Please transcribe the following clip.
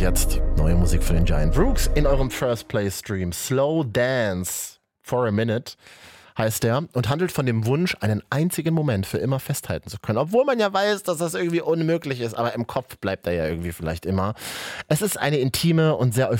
jetzt neue Musik von den Giant Rooks in eurem First Play Stream. Slow Dance for a Minute heißt der und handelt von dem Wunsch, einen einzigen Moment für immer festhalten zu können. Obwohl man ja weiß, dass das irgendwie unmöglich ist, aber im Kopf bleibt er ja irgendwie vielleicht immer. Es ist eine intime und sehr